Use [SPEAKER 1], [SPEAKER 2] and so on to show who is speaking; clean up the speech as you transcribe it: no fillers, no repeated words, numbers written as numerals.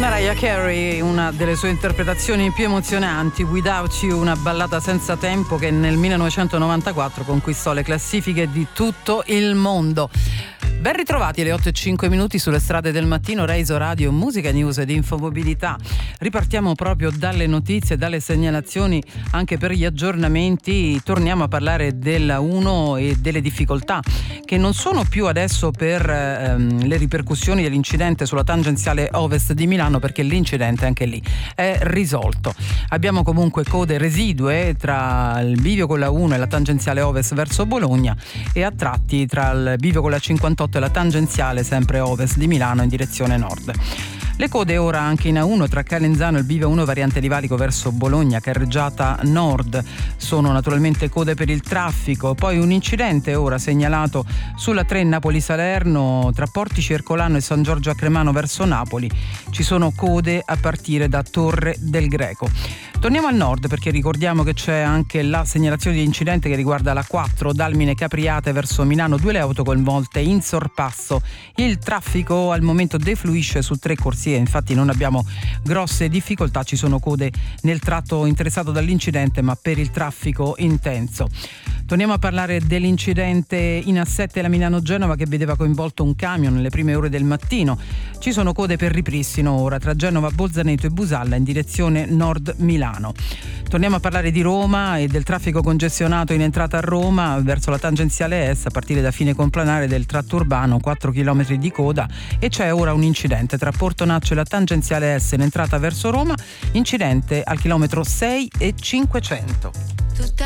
[SPEAKER 1] Mariah Carey, una delle sue interpretazioni più emozionanti, Without You, una ballata senza tempo che nel 1994 conquistò le classifiche di tutto il mondo. Ben ritrovati alle 8:05 sulle strade del mattino, Reiso Radio, musica, news ed infomobilità. Ripartiamo proprio dalle notizie, dalle segnalazioni, anche per gli aggiornamenti. Torniamo a parlare della 1 e delle difficoltà che non sono più adesso per le ripercussioni dell'incidente sulla tangenziale ovest di Milano, perché l'incidente anche lì è risolto. Abbiamo comunque code residue tra il bivio con la 1 e la tangenziale ovest verso Bologna, e a tratti tra il bivio con la 58 e la tangenziale sempre ovest di Milano in direzione nord. Le code ora anche in A1 tra Calenzano e il bivio 1 variante di Valico verso Bologna, Carreggiata Nord. Sono naturalmente code per il traffico. Poi un incidente ora segnalato sulla 3 Napoli-Salerno tra Portici Ercolano e San Giorgio a Cremano verso Napoli. Ci sono code a partire da Torre del Greco. Torniamo al nord, perché ricordiamo che c'è anche la segnalazione di incidente che riguarda la 4 Dalmine Capriate verso Milano, 2 le auto coinvolte in sorpasso. Il traffico al momento defluisce su 3 corsie, infatti non abbiamo grosse difficoltà, ci sono code nel tratto interessato dall'incidente, ma per il traffico intenso. Torniamo a parlare dell'incidente in A7 la Milano-Genova che vedeva coinvolto un camion nelle prime ore del mattino. Ci sono code per ripristino ora tra Genova, Bolzaneto e Busalla in direzione nord Milano. Torniamo a parlare di Roma e del traffico congestionato in entrata a Roma verso la tangenziale est a partire da fine Complanare del tratto urbano, 4 km di coda, e c'è ora un incidente tra Portonaccio e la tangenziale est in entrata verso Roma, incidente al chilometro 6 e 500.